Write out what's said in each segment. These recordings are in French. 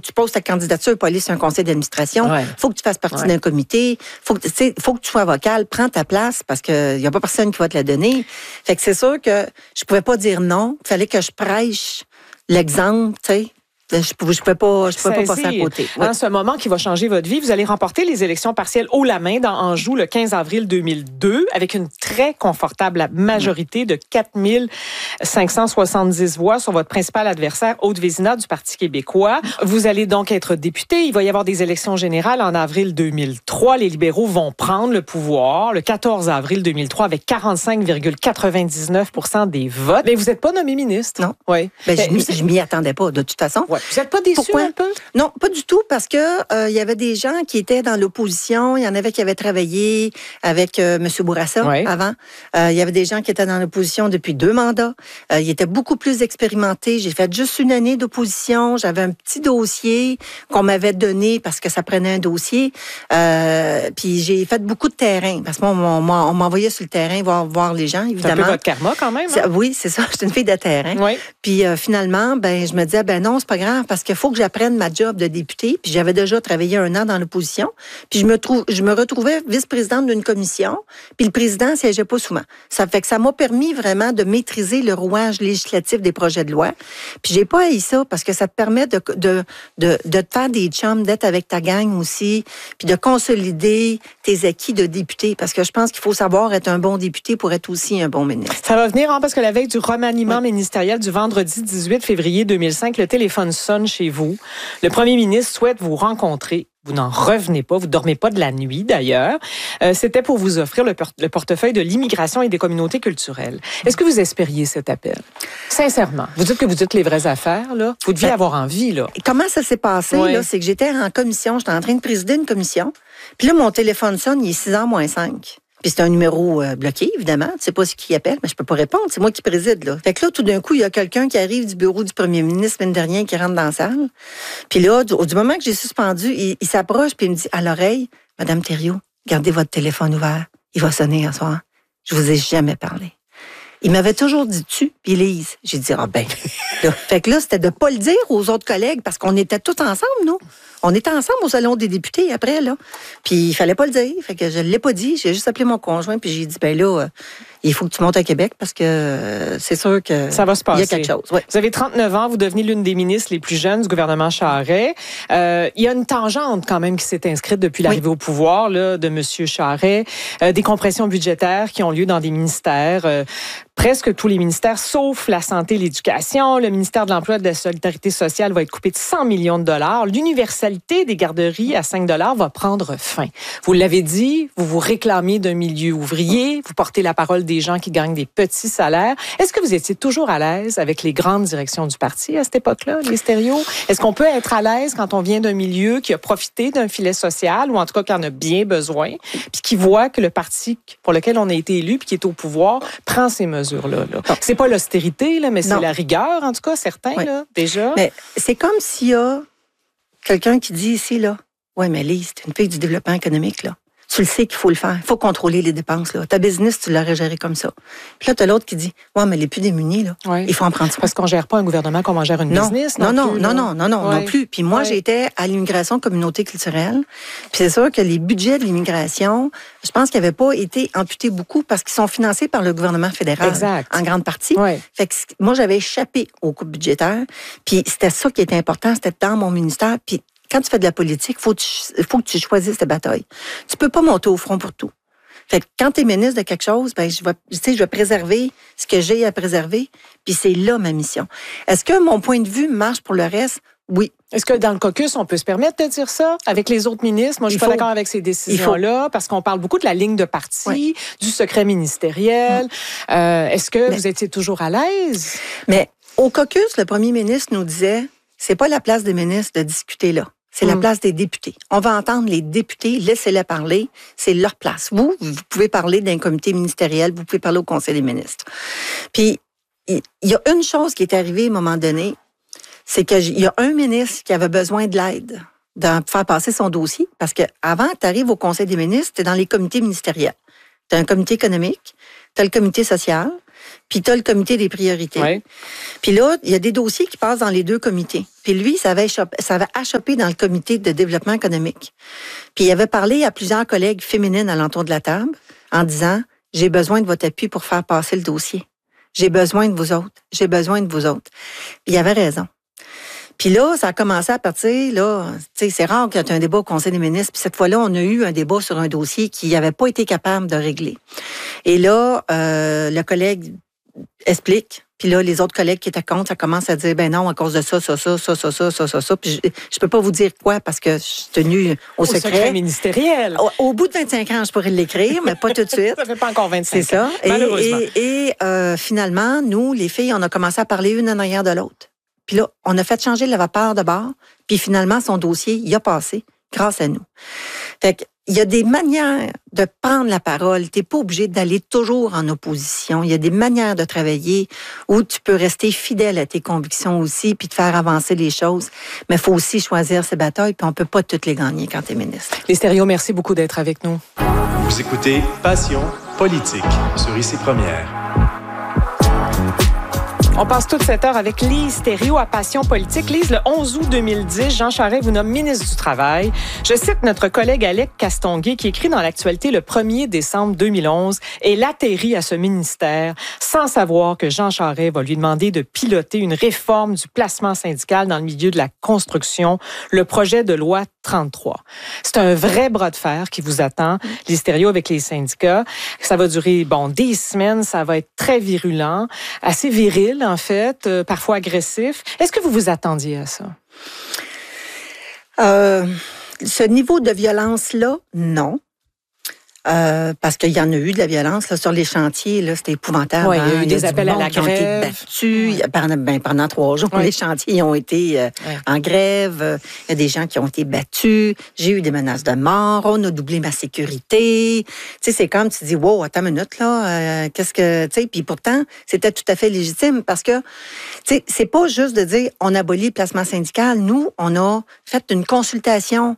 tu poses ta candidature pour aller sur un conseil d'administration. Ouais. Faut que tu fasses partie d'un comité. Faut que tu sois vocal. Prends ta place parce qu'il n'y a pas personne qui va te la donner. Fait que c'est sûr que je pouvais pas dire non. Il fallait que je prêche l'exemple, tu sais. Je pouvais pas passer à côté. En ce moment qui va changer votre vie, vous allez remporter les élections partielles haut la main dans Anjou le 15 avril 2002 avec une très confortable majorité de 4 570 voix sur votre principal adversaire, Aude Vézina du Parti québécois. Vous allez donc être député. Il va y avoir des élections générales en avril 2003. Les libéraux vont prendre le pouvoir le 14 avril 2003 avec 45,99% des votes. Mais vous n'êtes pas nommé ministre. Non. Oui. Je m'y attendais pas, de toute façon. Ouais. Vous n'êtes pas déçu un peu? Non, pas du tout, parce que y avait des gens qui étaient dans l'opposition. Il y en avait qui avaient travaillé avec M. Bourassa avant. Il y avait des gens qui étaient dans l'opposition depuis 2 mandats. Ils étaient beaucoup plus expérimentés. J'ai fait juste 1 année d'opposition. J'avais un petit dossier qu'on m'avait donné parce que ça prenait un dossier. Puis j'ai fait beaucoup de terrain, parce qu'on m'envoyait sur le terrain voir les gens, évidemment. C'est un peu votre karma quand même. Hein? Oui, c'est ça. J'étais une fille de terrain. Oui. Puis finalement, je me disais, non, c'est pas grave, parce qu'il faut que j'apprenne ma job de députée. Puis j'avais déjà travaillé 1 an dans l'opposition. Puis je me retrouvais vice-présidente d'une commission. Puis le président siégeait pas souvent. Ça fait que ça m'a permis vraiment de maîtriser le rouage législatif des projets de loi. Puis j'ai pas haï ça, parce que ça te permet de te faire des chums, d'être avec ta gang aussi, puis de consolider tes acquis de député. Parce que je pense qu'il faut savoir être un bon député pour être aussi un bon ministre. Ça va venir, parce que la veille du remaniement ministériel du vendredi 18 février 2005, le téléphone sonne chez vous. Le premier ministre souhaite vous rencontrer. Vous n'en revenez pas, vous dormez pas de la nuit d'ailleurs. C'était pour vous offrir le portefeuille de l'immigration et des communautés culturelles. Est-ce que vous espériez cet appel? Sincèrement. Vous dites que vous dites les vraies affaires, là. Vous deviez avoir envie, là. Comment ça s'est passé, là? C'est que j'étais en commission, j'étais en train de présider une commission. Puis là, mon téléphone sonne, il est 6h moins 5. Puis c'est un numéro bloqué, évidemment. Tu sais pas ce qui appelle, mais je peux pas répondre. C'est moi qui préside, là. Fait que là, tout d'un coup, il y a quelqu'un qui arrive du bureau du premier ministre, semaine dernière, qui rentre dans la salle. Puis là, du moment que j'ai suspendu, il s'approche puis il me dit à l'oreille, « Madame Thériault, gardez votre téléphone ouvert. Il va sonner un soir. Je vous ai jamais parlé. » Il m'avait toujours dit « tu » puis « Lise ». J'ai dit « ah ben ». Fait que là, c'était de pas le dire aux autres collègues, parce qu'on était tous ensemble, nous. On était ensemble au salon des députés après, là. Puis il fallait pas le dire. Fait que je l'ai pas dit. J'ai juste appelé mon conjoint, puis j'ai dit, il faut que tu montes à Québec, parce que c'est sûr que ça va se passer. Il y a quelque chose. Ouais. Vous avez 39 ans, vous devenez l'une des ministres les plus jeunes du gouvernement Charest. Il y a une tangente quand même qui s'est inscrite depuis l'arrivée au pouvoir là, de M. Charest. Des compressions budgétaires qui ont lieu dans des ministères. Presque tous les ministères, sauf la santé et l'éducation. Le ministère de l'Emploi et de la Solidarité sociale va être coupé de 100 millions de dollars. L'universalité des garderies à 5 $ va prendre fin. Vous l'avez dit, vous vous réclamiez d'un milieu ouvrier, vous portez la parole des gens qui gagnent des petits salaires. Est-ce que vous étiez toujours à l'aise avec les grandes directions du parti à cette époque-là, les stéréos? Est-ce qu'on peut être à l'aise quand on vient d'un milieu qui a profité d'un filet social, ou en tout cas qui en a bien besoin, puis qui voit que le parti pour lequel on a été élu, puis qui est au pouvoir, prend ces mesures? C'est pas l'austérité, là, mais c'est la rigueur, en tout cas, certains, là, déjà. Mais c'est comme s'il y a quelqu'un qui dit ici, là, ouais, mais Lise, t'es une fille du développement économique, là. Tu le sais qu'il faut le faire. Il faut contrôler les dépenses, là. Ta business, tu l'aurais géré comme ça. Puis là, t'as l'autre qui dit, ouais, mais les plus démunis, là, il faut en prendre soin. Parce qu'on gère pas un gouvernement comme on gère une business, non plus. Puis moi, j'étais à l'immigration communauté culturelle. Puis c'est sûr que les budgets de l'immigration, je pense qu'ils n'avaient pas été amputés beaucoup, parce qu'ils sont financés par le gouvernement fédéral. Exact. En grande partie. Ouais. Fait que moi, j'avais échappé aux coupes budgétaires. Puis c'était ça qui était important, c'était dans mon ministère. Puis quand tu fais de la politique, faut que tu choisisses ta bataille. Tu peux pas monter au front pour tout. Fait que quand tu es ministre de quelque chose, je vais préserver ce que j'ai à préserver, puis c'est là ma mission. Est-ce que mon point de vue marche pour le reste? Oui. Est-ce que dans le caucus, on peut se permettre de dire ça avec les autres ministres? Moi, je suis pas d'accord avec ces décisions-là, parce qu'on parle beaucoup de la ligne de parti, du secret ministériel. Est-ce que vous étiez toujours à l'aise? Mais au caucus, le premier ministre nous disait, c'est pas la place des ministres de discuter là. C'est la place des députés. On va entendre les députés, laissez-les parler, c'est leur place. Vous pouvez parler d'un comité ministériel, vous pouvez parler au Conseil des ministres. Puis, il y a une chose qui est arrivée à un moment donné, c'est qu'il y a un ministre qui avait besoin de l'aide pour faire passer son dossier, parce qu'avant, tu arrives au Conseil des ministres, tu es dans les comités ministériels. Tu as un comité économique, tu as le comité social, puis tu as le comité des priorités. Ouais. Puis là, il y a des dossiers qui passent dans les deux comités. Puis lui, ça avait achoppé dans le comité de développement économique. Puis il avait parlé à plusieurs collègues féminines alentour de la table en disant, j'ai besoin de votre appui pour faire passer le dossier. J'ai besoin de vous autres. J'ai besoin de vous autres. Puis il avait raison. Puis là, ça a commencé à partir, là, tu sais, c'est rare qu'il y ait un débat au Conseil des ministres. Puis cette fois-là, on a eu un débat sur un dossier qui n'avait pas été capable de régler. Et là, le collègue explique. Puis là, les autres collègues qui étaient contre, ça commence à dire, ben non, à cause de ça. Puis je peux pas vous dire quoi parce que je suis tenue au secret ministériel. Au bout de 25 ans, je pourrais l'écrire, mais pas tout de suite. Ça fait pas encore 25 ans. C'est ça. Malheureusement. Et finalement, nous, les filles, on a commencé à parler une en arrière de l'autre. Puis là, on a fait changer le vapeur de bord. Puis finalement, son dossier, il a passé grâce à nous. Fait que, il y a des manières de prendre la parole. Tu n'es pas obligé d'aller toujours en opposition. Il y a des manières de travailler où tu peux rester fidèle à tes convictions aussi puis de faire avancer les choses. Mais il faut aussi choisir ses batailles puis on ne peut pas toutes les gagner quand tu es ministre. Les Stéréos, merci beaucoup d'être avec nous. Vous écoutez Passion politique sur ICI Première. On passe toute cette heure avec Lise Stéréo à Passion politique. Lise, le 11 août 2010, Jean Charest vous nomme ministre du Travail. Je cite notre collègue Alec Castonguay qui écrit dans l'actualité le 1er décembre 2011 et l'atterrit à ce ministère sans savoir que Jean Charest va lui demander de piloter une réforme du placement syndical dans le milieu de la construction, le projet de loi 33. C'est un vrai bras de fer qui vous attend, Lise Stéréo, avec les syndicats. Ça va durer, des semaines, ça va être très virulent, assez viril, en fait, parfois agressif. Est-ce que vous vous attendiez à ça? Ce niveau de violence-là, non. Parce qu'il y en a eu de la violence là, sur les chantiers, là, c'était épouvantable. Oui, il y a eu des appels à la grève. Qui ont été battus. Pendant 3 jours, les chantiers ont été en grève. Il y a des gens qui ont été battus. J'ai eu des menaces de mort. On a doublé ma sécurité. Tu sais, c'est comme tu dis, wow, attends une minute là, qu'est-ce que, tu sais, puis pourtant c'était tout à fait légitime parce que, tu sais, c'est pas juste de dire on abolit le placement syndical. Nous, on a fait une consultation.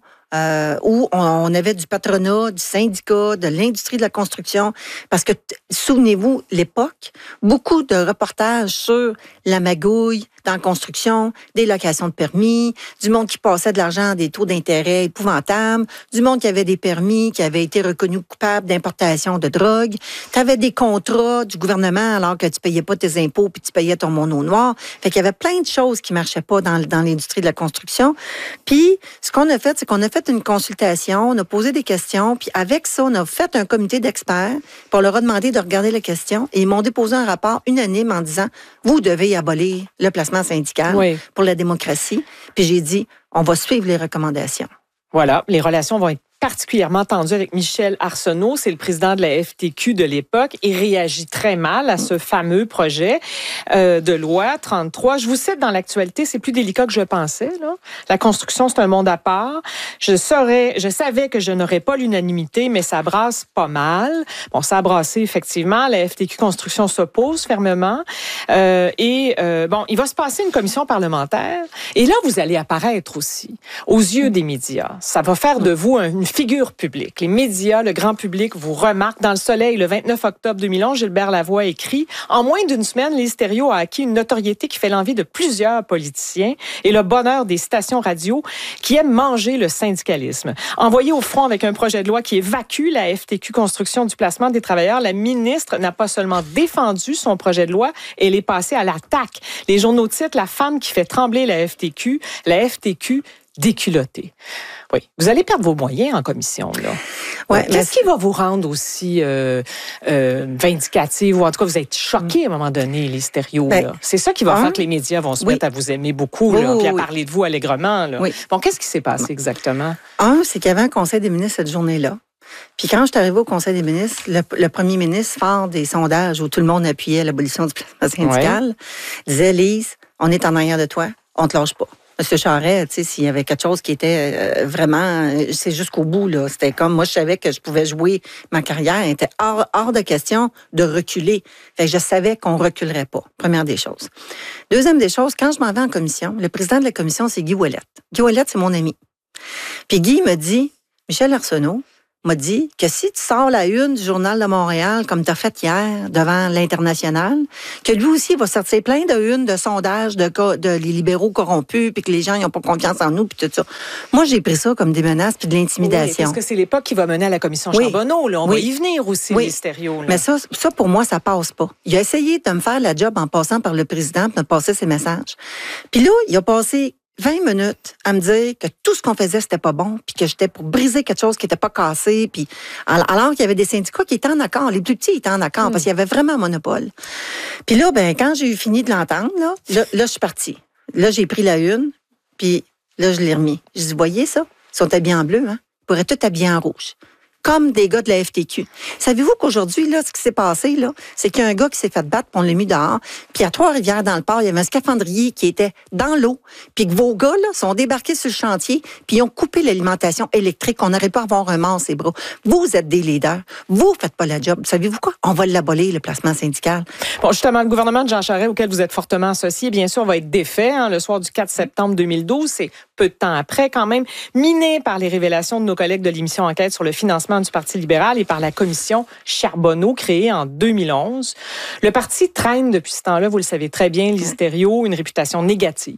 Où on avait du patronat, du syndicat, de l'industrie de la construction. Parce que, souvenez-vous, l'époque, beaucoup de reportages sur la magouille dans la construction, des locations de permis, du monde qui passait de l'argent à des taux d'intérêt épouvantables, du monde qui avait des permis, qui avait été reconnu coupable d'importation de drogue. Tu avais des contrats du gouvernement alors que tu payais pas tes impôts puis tu payais ton mono noir. Fait qu'il y avait plein de choses qui marchaient pas dans l'industrie de la construction. Puis, ce qu'on a fait, c'est qu'on a fait une consultation, on a posé des questions, puis avec ça, on a fait un comité d'experts, puis on leur a demandé de regarder les questions, et ils m'ont déposé un rapport unanime en disant, vous devez abolir le placement syndical pour la démocratie. Puis j'ai dit, on va suivre les recommandations. Voilà, les relations vont être particulièrement tendu avec Michel Arsenault, c'est le président de la FTQ de l'époque. Il réagit très mal à ce fameux projet de loi 33. Je vous cite dans l'actualité, c'est plus délicat que je pensais. Là. La construction, c'est un monde à part. Je savais que je n'aurais pas l'unanimité, mais ça brasse pas mal. Bon, ça a brassé effectivement. La FTQ Construction s'oppose fermement. Il va se passer une commission parlementaire. Et là, vous allez apparaître aussi aux yeux des médias. Ça va faire de vous une figure publique. Les médias, le grand public vous remarquent. Dans Le Soleil, le 29 octobre 2011, Gilbert Lavoie écrit « En moins d'une semaine, Lise Stéréo a acquis une notoriété qui fait l'envie de plusieurs politiciens et le bonheur des stations radio qui aiment manger le syndicalisme. Envoyée au front avec un projet de loi qui évacue la FTQ Construction du placement des travailleurs, la ministre n'a pas seulement défendu son projet de loi, elle est passée à l'attaque. Les journaux titrent « La femme qui fait trembler la FTQ déculottée ». Oui, vous allez perdre vos moyens en commission, là. Ouais, qu'est-ce qui va vous rendre aussi vindicative, ou en tout cas, vous êtes choquée à un moment donné, les Stéréos, là? C'est ça qui va faire que les médias vont se mettre à vous aimer beaucoup, là, puis à parler de vous allègrement, là. Oui. Bon, qu'est-ce qui s'est passé exactement? C'est qu'il y avait un conseil des ministres cette journée-là. Puis quand je suis arrivée au conseil des ministres, le premier ministre, fort des sondages où tout le monde appuyait l'abolition du placement syndical, disait « Lise, on est en arrière de toi, on te lâche pas ». M. Charest, tu sais, s'il y avait quelque chose qui était vraiment, c'est jusqu'au bout, là. C'était comme, moi, je savais que je pouvais jouer ma carrière. Il était hors de question de reculer. Fait que je savais qu'on reculerait pas. Première des choses. Deuxième des choses, quand je m'en vais en commission, le président de la commission, c'est Guy Ouellette. Guy Ouellette, c'est mon ami. Puis Guy me dit, Michel Arsenault, m'a dit que si tu sors la une du Journal de Montréal, comme tu as fait hier devant l'International, que lui aussi va sortir plein de une de sondages de les libéraux corrompus, puis que les gens n'ont pas confiance en nous, puis tout ça. Moi, j'ai pris ça comme des menaces puis de l'intimidation. Oui, parce que c'est l'époque qui va mener à la commission Charbonneau. Là. On va y venir aussi, Listerio. Mais ça, pour moi, ça passe pas. Il a essayé de me faire la job en passant par le président pour me passer ses messages. Puis là, il a passé 20 minutes à me dire que tout ce qu'on faisait, c'était pas bon, puis que j'étais pour briser quelque chose qui était pas cassé, puis alors qu'il y avait des syndicats qui étaient en accord, les plus petits étaient en accord, parce qu'il y avait vraiment un monopole. Puis là, quand j'ai eu fini de l'entendre, là, je suis partie. Là, j'ai pris la une, puis là, je l'ai remis. Je dis, voyez ça? Ils sont habillés en bleu, hein? Ils pourraient tout habiller en rouge. Comme des gars de la FTQ. Savez-vous qu'aujourd'hui, là, ce qui s'est passé, là, c'est qu'il y a un gars qui s'est fait battre, puis on l'a mis dehors. Puis à Trois-Rivières, dans le port, il y avait un scaphandrier qui était dans l'eau. Puis que vos gars, là, sont débarqués sur le chantier, puis ils ont coupé l'alimentation électrique. On n'aurait pas à avoir un mort, ses bras. Vous êtes des leaders. Vous faites pas la job. Savez-vous quoi? On va l'abolir, le placement syndical. Bon, justement, le gouvernement de Jean Charest, auquel vous êtes fortement associé, bien sûr, va être défait, le soir du 4 septembre 2012. C'est peu de temps après, quand même, miné par les révélations de nos collègues de l'émission Enquête sur le financement du Parti libéral et par la commission Charbonneau, créée en 2011. Le parti traîne depuis ce temps-là, vous le savez très bien, Listerio, une réputation négative.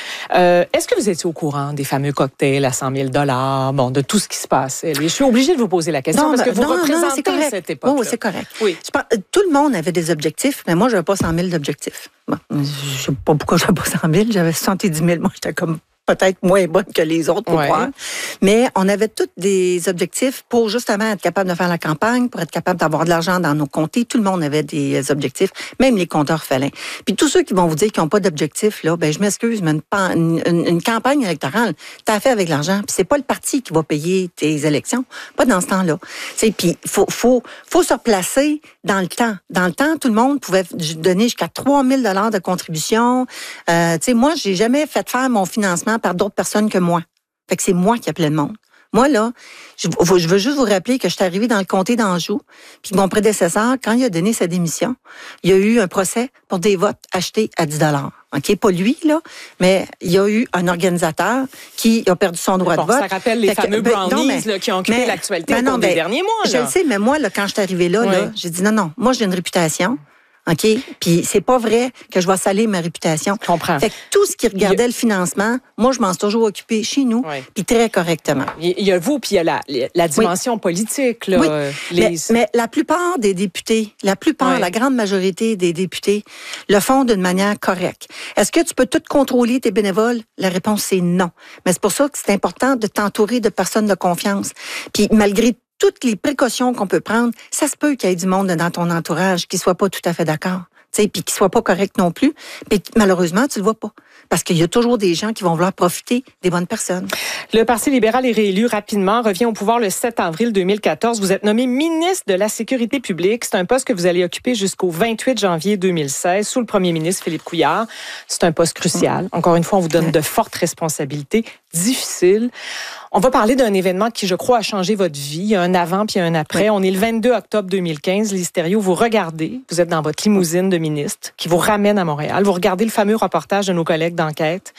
Est-ce que vous étiez au courant des fameux cocktails à 100 000 $, de tout ce qui se passait? Je suis obligée de vous poser la question parce que vous représentez cette époque. Oui, c'est correct. Oui. Tout le monde avait des objectifs, mais moi, je n'avais pas 100 000 d'objectifs. Bon, je ne sais pas pourquoi je n'avais pas 100 000, j'avais 70 000. Moi, j'étais comme peut-être moins bonne que les autres pour croire. Mais on avait tous des objectifs pour justement être capable de faire la campagne, pour être capable d'avoir de l'argent dans nos comtés. Tout le monde avait des objectifs, même les compteurs félins. Puis tous ceux qui vont vous dire qu'ils n'ont pas d'objectifs, là, je m'excuse, mais une campagne électorale, t'as fait avec l'argent. Puis c'est pas le parti qui va payer tes élections. Pas dans ce temps-là. Puis faut se replacer dans le temps. Dans le temps, tout le monde pouvait donner jusqu'à 3 000 $ de contribution. Moi, j'ai jamais fait faire mon financement par d'autres personnes que moi. Fait que c'est moi qui appelais le monde. Moi, là, je veux juste vous rappeler que je suis arrivée dans le comté d'Anjou, puis mon prédécesseur, quand il a donné sa démission, il y a eu un procès pour des votes achetés à 10 $. OK? Pas lui, là, mais il y a eu un organisateur qui a perdu son droit de vote. Ça rappelle les fameux brownies qui ont occupé l'actualité au cours des derniers mois. Je le sais, mais moi, là, quand je suis arrivée là, j'ai dit non, moi, j'ai une réputation. OK? Puis c'est pas vrai que je vais salir ma réputation. Je comprends. Fait que tout ce qui regardait le financement, moi, je m'en suis toujours occupée chez nous, puis très correctement. Il y a vous, puis il y a la dimension politique. Là, mais la plupart des députés, la grande majorité des députés le font d'une manière correcte. Est-ce que tu peux tout contrôler tes bénévoles? La réponse, c'est non. Mais c'est pour ça que c'est important de t'entourer de personnes de confiance. Puis malgré toutes les précautions qu'on peut prendre, ça se peut qu'il y ait du monde dans ton entourage qui soit pas tout à fait d'accord, puis qui soit pas correct non plus. Puis malheureusement, tu le vois pas. Parce qu'il y a toujours des gens qui vont vouloir profiter des bonnes personnes. Le Parti libéral est réélu rapidement, revient au pouvoir le 7 avril 2014. Vous êtes nommé ministre de la Sécurité publique. C'est un poste que vous allez occuper jusqu'au 28 janvier 2016 sous le premier ministre Philippe Couillard. C'est un poste crucial. Encore une fois, on vous donne de fortes responsabilités, difficiles. On va parler d'un événement qui, je crois, a changé votre vie. Il y a un avant puis un après. On est le 22 octobre 2015. Listerio, vous regardez, vous êtes dans votre limousine de ministre qui vous ramène à Montréal. Vous regardez le fameux reportage de nos collègues d'enquête.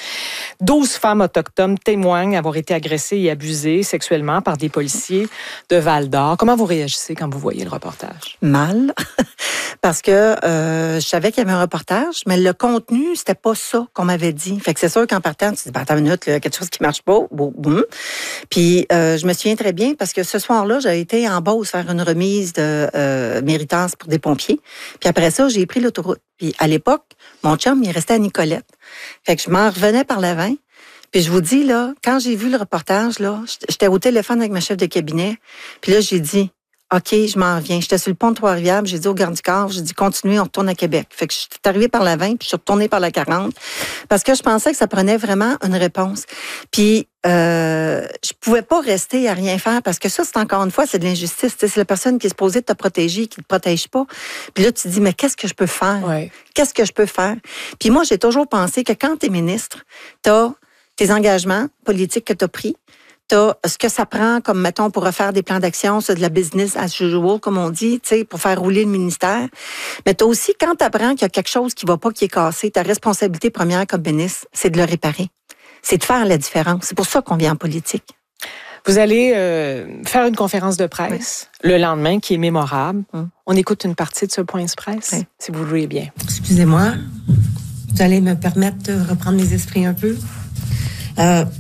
12 femmes autochtones témoignent avoir été agressées et abusées sexuellement par des policiers de Val-d'Or. Comment vous réagissez quand vous voyez le reportage? Mal. Parce que je savais qu'il y avait un reportage, mais le contenu, c'était pas ça qu'on m'avait dit. Fait que c'est sûr qu'en partant, tu te dis, attends une minute, il y a quelque chose qui marche pas. Boum. Puis je me souviens très bien parce que ce soir-là, j'ai été en Beauce faire une remise de méritance pour des pompiers. Puis après ça, j'ai pris l'autoroute. Puis à l'époque, mon chum, il restait à Nicolette. Fait que je m'en revenais par l'avant. Puis je vous dis, là, quand j'ai vu le reportage, là, j'étais au téléphone avec ma chef de cabinet. Puis là, j'ai dit, OK, je m'en reviens. J'étais sur le pont de Trois-Rivières, j'ai dit au garde du corps, j'ai dit, continuez, on retourne à Québec. Fait que je suis arrivée par la 20, puis je suis retournée par la 40, parce que je pensais que ça prenait vraiment une réponse. Puis, je pouvais pas rester à rien faire, parce que ça, c'est encore une fois, c'est de l'injustice. C'est la personne qui est supposée te protéger, qui te protège pas. Puis là, tu te dis, mais qu'est-ce que je peux faire? Qu'est-ce que je peux faire? Puis moi, j'ai toujours pensé que quand tu es ministre, tu as tes engagements politiques que tu as pris, t'as ce que ça prend comme, mettons, pour refaire des plans d'action, c'est de la business as usual, comme on dit, tu sais, pour faire rouler le ministère. Mais t'as aussi, quand t'apprends qu'il y a quelque chose qui va pas, qui est cassé, ta responsabilité première comme ministre, c'est de le réparer. C'est de faire la différence. C'est pour ça qu'on vient en politique. Vous allez faire une conférence de presse le lendemain qui est mémorable. On écoute une partie de ce point de presse, si vous voulez bien. Excusez-moi, vous allez me permettre de reprendre mes esprits un peu.